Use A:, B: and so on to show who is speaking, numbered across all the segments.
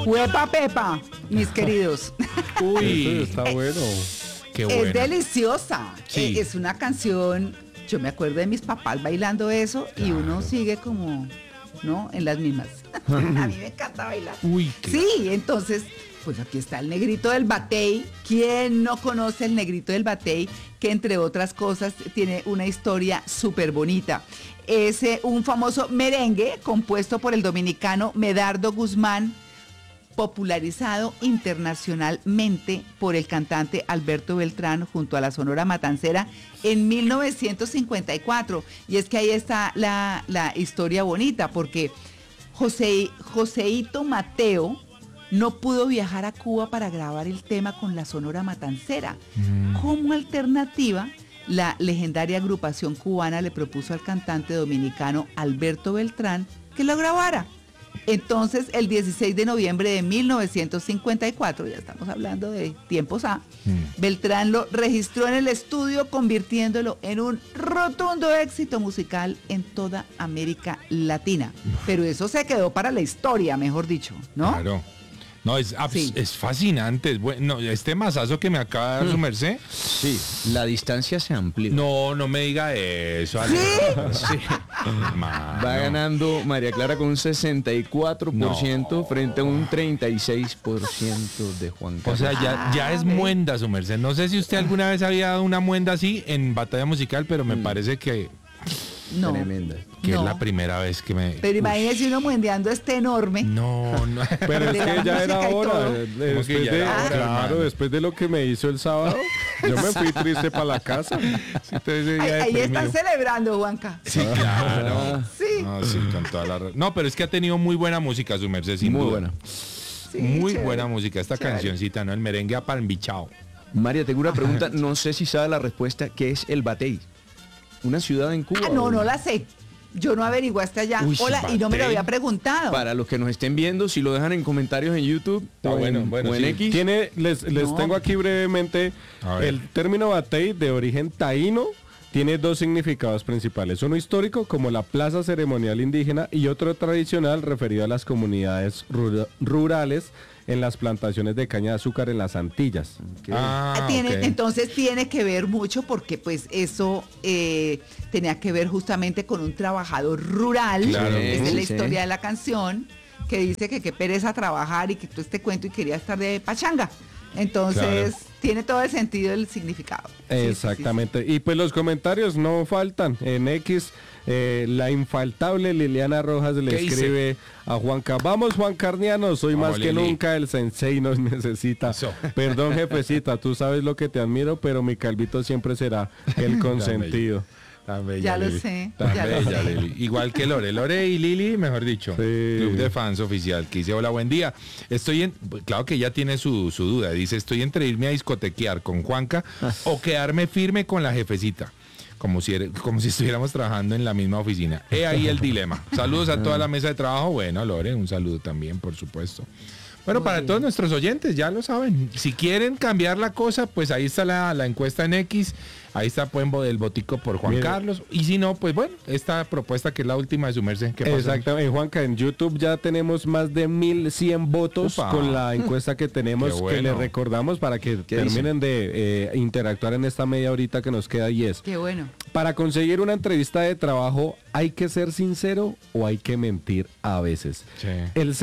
A: Huepa Pepa, mis queridos.
B: Uy, está bueno.
C: Qué bueno.
A: Es deliciosa.
C: Sí.
A: Es una canción, yo me acuerdo de mis papás bailando eso y uno sigue como, ¿no? En las mismas. A mí me encanta bailar.
C: Uy, qué...
A: Sí, entonces, pues aquí está el Negrito del Batey. ¿Quién no conoce el Negrito del Batey? Que entre otras cosas tiene una historia súper bonita. Es un famoso merengue compuesto por el dominicano Medardo Guzmán, popularizado internacionalmente por el cantante Alberto Beltrán junto a la Sonora Matancera en 1954. Y es que ahí está la historia bonita, porque Joseito Mateo no pudo viajar a Cuba para grabar el tema con la Sonora Matancera. Como alternativa, la legendaria agrupación cubana le propuso al cantante dominicano Alberto Beltrán que lo grabara. Entonces, el 16 de noviembre de 1954, ya estamos hablando de tiempos Beltrán lo registró en el estudio, convirtiéndolo en un rotundo éxito musical en toda América Latina. Pero eso se quedó para la historia, mejor dicho, ¿no?
C: Claro. No, es fascinante. Es bueno. Este mazazo que me acaba de dar su merced.
B: Sí, la distancia se amplió.
C: No me diga eso.
A: ¿Sí?
B: Sí. Va ganando María Clara con un 64% frente a un 36% de Juan Carlos.
C: O sea, ya es muenda su merced. No sé si usted alguna vez había dado una muenda así en batalla musical, pero me parece que
A: No.
B: Tremenda.
C: es la primera vez que me...
A: Pero imagínese uno muendeando enorme.
C: No.
B: Pero es
A: De la
B: que ya era
A: música y
B: hora.
A: todo.
B: Después
C: que ya
B: de,
C: era hora,
B: claro,
C: hermano.
B: después de lo que me hizo el sábado, yo me fui triste para la casa.
A: Ahí están celebrando, Juanca.
C: Sí, claro.
A: Sí.
C: No, sí, con toda la... No, pero es que ha tenido muy buena música su merced, sin
B: Muy
C: duda.
B: buena.
A: Sí,
C: Muy
A: chévere.
C: buena música. Esta
A: Chévere.
C: cancioncita, ¿no? El merengue apalmbichao.
B: María, tengo una pregunta, no sé si sabe la respuesta, ¿qué es el Batey? ¿Una ciudad en Cuba?
A: No la sé. Yo no averigué hasta allá.
C: Uy,
A: Hola, y no me lo
C: Batey.
A: había preguntado.
B: Para los que nos estén viendo, si lo dejan en comentarios en YouTube
C: Está
B: o
C: bueno,
B: en
C: sí.
B: X.
D: Les
A: No.
D: tengo aquí brevemente
C: A ver.
D: el término batey, de origen taíno, tiene dos significados principales. Uno histórico, como la plaza ceremonial indígena, y otro tradicional, referido a las comunidades rurales en las plantaciones de caña de azúcar en las Antillas.
C: Ah,
A: Ok.
C: ok.
A: Entonces tiene que ver mucho porque pues eso tenía que ver justamente con un trabajador rural.
C: Claro.
A: Esa es
B: Sí,
A: la
B: sí.
A: historia de la canción, que dice que qué pereza trabajar y que todo este cuento y quería estar de pachanga. Entonces tiene todo el sentido del significado. Sí,
D: Exactamente. Y pues los comentarios no faltan. En X, la infaltable Liliana Rojas le
C: ¿Qué dice?
D: escribe a Juanca: vamos, Juan Carniano, soy
C: Vamos,
D: más que
C: Lili.
D: nunca, el sensei nos necesita.
C: Eso.
D: Perdón, jefecita, tú sabes lo que te admiro, pero mi calvito siempre será el consentido.
C: Tan bella,
A: Ya lo
C: Lili.
A: sé,
C: Tan
A: ya lo
C: bella,
A: sé.
C: Lili. Igual que Lore y Lili, mejor dicho.
D: Sí.
C: Club de fans oficial, que dice: hola, buen día. Claro que ella tiene su duda. Dice: estoy entre irme a discotequear con Juanca o quedarme firme con la jefecita. Como si estuviéramos trabajando en la misma oficina. He ahí el dilema. Saludos a toda la mesa de trabajo. Bueno, Lore, un saludo también, por supuesto. Bueno,
A: Muy
C: para
A: bien.
C: todos nuestros oyentes, ya lo saben. Si quieren cambiar la cosa, pues ahí está la encuesta en X. Ahí está el botico por Juan
D: Mire.
C: Carlos. Y si no, pues bueno, esta propuesta que es la última de su merced. ¿Qué pasa?
D: Exactamente, Juanca, en YouTube ya tenemos más de 1100 votos
C: Upa.
D: con la encuesta que tenemos,
C: Qué bueno.
D: que les recordamos para que terminen de interactuar en esta media horita que nos queda, y es:
A: Qué bueno.
D: para conseguir una entrevista de trabajo, ¿hay que ser sincero o hay que mentir a veces?
C: Sí.
D: El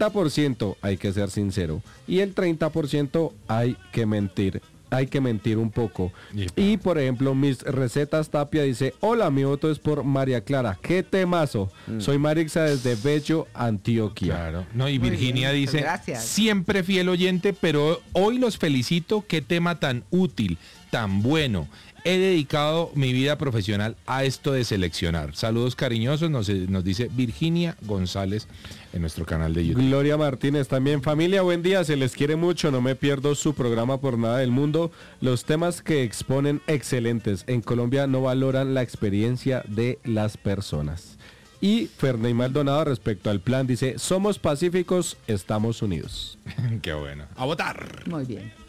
D: 70% hay que ser sincero y el 30% hay que mentir. Hay que mentir un poco.
C: Yepa.
D: Y por ejemplo, Mis Recetas Tapia dice: hola, mi voto es por María Clara. ¡Qué temazo! Soy Marixa desde Bello, Antioquia.
C: Claro. No, y
A: Muy
C: Virginia
A: bien,
C: dice:
A: gracias.
C: siempre fiel oyente, pero hoy los felicito. Qué tema tan útil, tan bueno. He dedicado mi vida profesional a esto de seleccionar. Saludos cariñosos, nos dice Virginia González en nuestro canal de YouTube.
D: Gloria Martínez también: familia, buen día, se les quiere mucho, no me pierdo su programa por nada del mundo. Los temas que exponen excelentes. En Colombia no valoran la experiencia de las personas. Y Ferney Maldonado respecto al plan dice: somos pacíficos, estamos unidos.
C: Qué bueno. A votar.
A: Muy bien.